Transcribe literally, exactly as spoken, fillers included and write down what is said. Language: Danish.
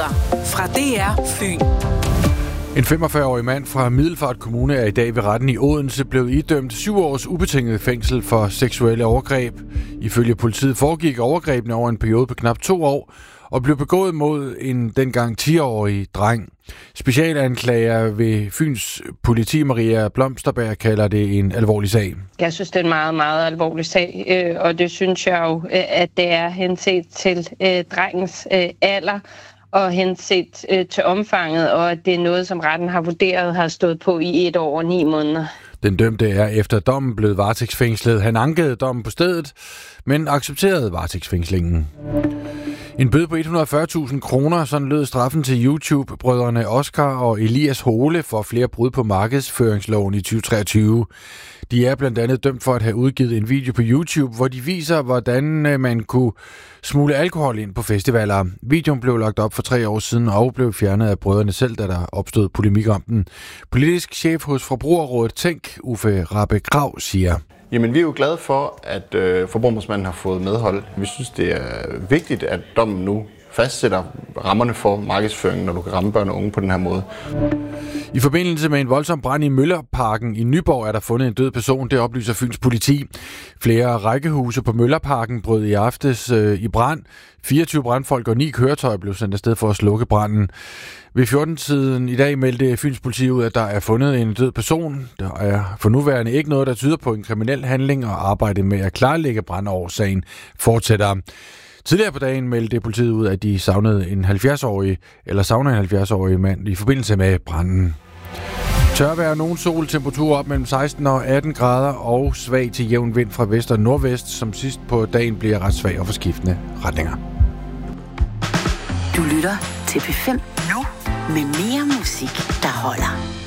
Nyheder fra D R Fyn. En femogfyrre-årig mand fra Middelfart Kommune er i dag ved retten i Odense blevet idømt syv års ubetinget fængsel for seksuelle overgreb. Ifølge politiet foregik overgrebene over en periode på knap to år og blev begået mod en dengang ti-årig dreng. Specialanklager ved Fyns politi, Maria Blomsterberg, kalder det en alvorlig sag. Jeg synes, det er en meget, meget alvorlig sag, og det synes jeg jo, at det er henset til øh, drengens øh, alder og henset øh, til omfanget, og at det er noget, som retten har vurderet, har stået på i et år og ni måneder. Den dømte er efter dommen blevet varetægtsfængslet. Han ankede dommen på stedet, men accepterede varetægtsfængslingen. En bøde på et hundrede og fyrre tusind kroner, sådan lød straffen til YouTube-brødrene Oscar og Elias Hole for flere brud på markedsføringsloven i tyve treogtyve. De er blandt andet dømt for at have udgivet en video på YouTube, hvor de viser, hvordan man kunne smule alkohol ind på festivaler. Videoen blev lagt op for tre år siden og blev fjernet af brødrene selv, da der opstod polemik om den. Politisk chef hos Forbrugerrådet Tænk, Uffe Rappe Krav, siger: Jamen, vi er jo glade for, at øh, Forbrugerombudsmanden har fået medhold. Vi synes, det er vigtigt, at dommen nu fastsætter rammerne for markedsføringen, når du kan ramme børn og unge på den her måde. I forbindelse med en voldsom brand i Møllerparken i Nyborg er der fundet en død person, det oplyser Fyns politi. Flere rækkehuse på Møllerparken brød i aftes øh, i brand. fireogtyve brandfolk og ni køretøjer blev sendt afsted for at slukke branden. Ved fjorten-tiden i dag meldte Fyns politi ud, at der er fundet en død person. Der er for nuværende ikke noget, der tyder på en kriminel handling, og arbejdet med at klarlægge brandårsagen fortsætter. Tidligere på dagen meldte politiet ud, at de savnede en halvfjerds-årig, eller savner en halvfjerds-årig mand i forbindelse med branden. Tørvejr og nogen sol, temperatur op mellem seksten og atten grader og svag til jævn vind fra vest og nordvest, som sidst på dagen bliver ret svag og forskiftende retninger. Du lytter til P fem nu med mere musik, der holder.